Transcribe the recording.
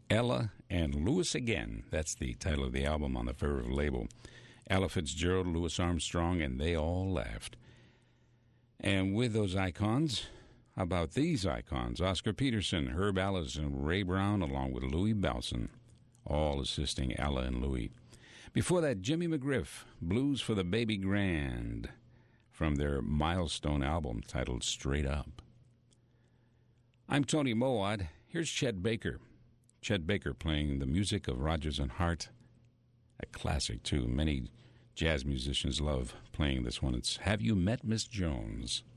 Ella and Louis Again. That's the title of the album on the Fervor label. Ella Fitzgerald, Louis Armstrong, and they all laughed. And with those icons, how about these icons? Oscar Peterson, Herb Ellis, and Ray Brown, along with Louis Bellson, all assisting Ella and Louis. Before that, Jimmy McGriff, Blues for the Baby Grand, from their milestone album titled Straight Up. I'm Tony Mowat. Here's Chet Baker. Chet Baker playing the music of Rodgers and Hart. A classic, too. Many jazz musicians love playing this one. It's Have You Met Miss Jones?